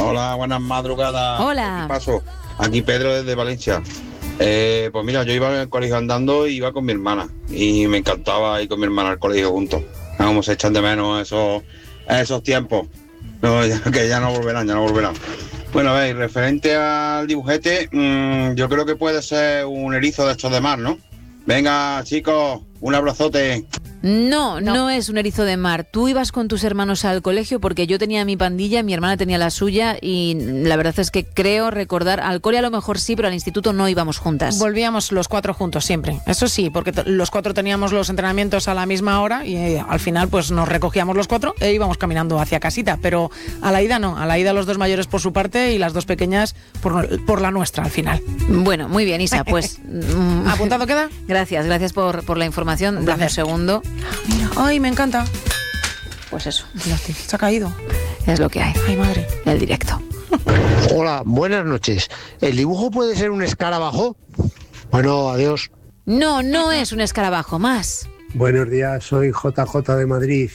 Hola, buenas madrugadas. Hola. ¿Qué paso? Aquí Pedro desde Valencia. Pues mira, yo iba al colegio andando y iba con mi hermana. Y me encantaba ir con mi hermana al colegio juntos. Cómo se echan de menos esos tiempos. No, que ya no volverán. Bueno, a ver, referente al dibujete, yo creo que puede ser un erizo de estos de mar, ¿no? Venga, chicos, un abrazote. No es un erizo de mar. Tú ibas con tus hermanos al colegio porque yo tenía mi pandilla, mi hermana tenía la suya y la verdad es que creo recordar, al cole a lo mejor sí, pero al instituto no íbamos juntas. Volvíamos los 4 juntos siempre, eso sí, porque los 4 teníamos los entrenamientos a la misma hora y al final pues nos recogíamos los 4 e íbamos caminando hacia casita, pero a la ida no, a la ida los 2 mayores por su parte y las 2 pequeñas por la nuestra al final. Bueno, muy bien, Isa, pues... ¿Apuntado queda? Gracias por la información. Dame un segundo. Mira, ay, me encanta. Pues eso. Se ha caído. Es lo que hay. Ay, madre. El directo. Hola, buenas noches. ¿El dibujo puede ser un escarabajo? Bueno, adiós. No es un escarabajo, más. Buenos días, soy JJ de Madrid.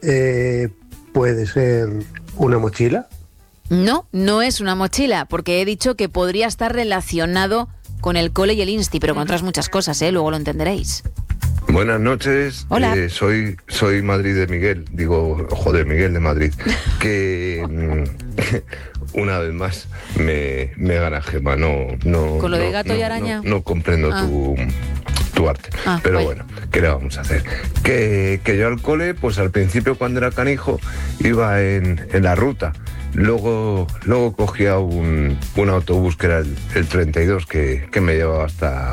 ¿Puede ser una mochila? No es una mochila, porque he dicho que podría estar relacionado con el cole y el insti, pero con otras muchas cosas, luego lo entenderéis. Buenas noches. Hola. Soy Madrid de Miguel, Miguel de Madrid, que una vez más me gana Gemma, ¿Con lo de gato y araña? No comprendo tu arte, pero vaya. bueno, ¿qué le vamos a hacer? Que yo al cole, pues al principio cuando era canijo, iba en la ruta. Luego cogía un autobús que era el 32 que me llevaba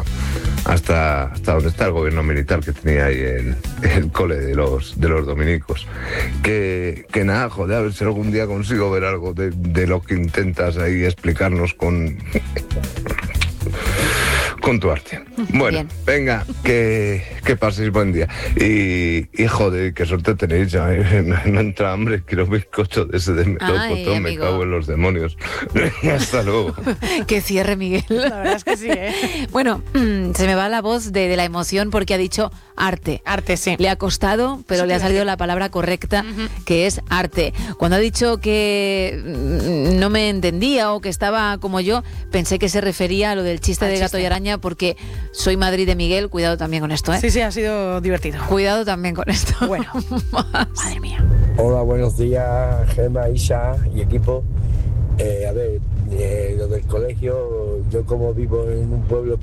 hasta donde está el gobierno militar que tenía ahí el cole de los dominicos. Que nada, joder, a ver si algún día consigo ver algo de lo que intentas ahí explicarnos con tu arte. Bueno, bien. Venga, que paséis buen día. Y joder, qué suerte tenéis. Ya me entra hambre, quiero un bizcocho de ese de melocotón, me cago en los demonios. Hasta luego. Que cierre, Miguel. La verdad es que sí, Bueno, se me va la voz de la emoción porque ha dicho arte. Arte, sí. Le ha costado, pero Sí, le ha claro. salido la palabra correcta, que es arte. Cuando ha dicho que no me entendía o que estaba como yo, pensé que se refería a lo del chiste Al de gato chiste. y araña, porque soy Madrid de Miguel. Cuidado también con esto, Sí, ha sido divertido. Cuidado también con esto. Bueno. Madre mía. Hola, buenos días, Gemma, Isa y equipo. A ver, lo del colegio, yo como vivo en un pueblo